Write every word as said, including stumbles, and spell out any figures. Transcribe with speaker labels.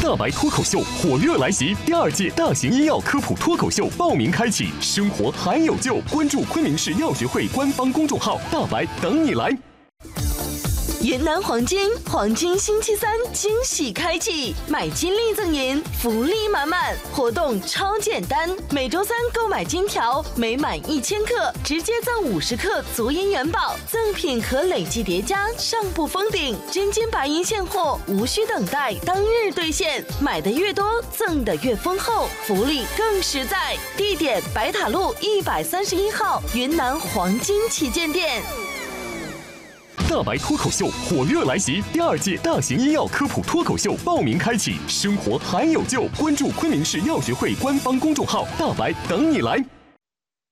Speaker 1: 大白脱口秀火热来袭，第二届大型医药科普脱口秀报名开启，生活还有救！关注昆明市药学会官方公众号“大白”，等你来。
Speaker 2: 云南黄金黄金星期三惊喜开启，买金立赠银，福利满满，活动超简单。每周三购买金条，每满一千克直接赠五十克足银元宝，赠品可累计叠加，上不封顶。真金白银现货，无需等待，当日兑现。买的越多，赠的越丰厚，福利更实在。地点：白塔路一百三十一号云南黄金旗舰店。
Speaker 1: 大白脱口秀火热来袭，第二届大型医药科普脱口秀报名开启，生活还有救！关注昆明市药学会官方公众号“大白”，等你来。